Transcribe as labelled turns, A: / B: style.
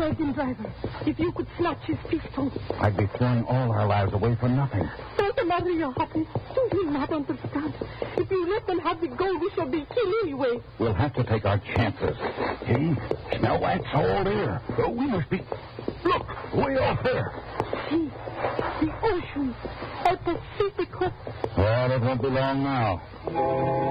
A: wagon driver. If you could snatch his pistol.
B: I'd be throwing all our lives away for nothing.
A: Santa Maria, Hoppy, do you not understand? If you let them have the gold, we shall be killed anyway.
B: We'll have to take our chances. Hey, smell that salt air. Oh, we must be... Look, way off there.
A: See, the ocean, our Pacific.
B: Well, it won't be long now.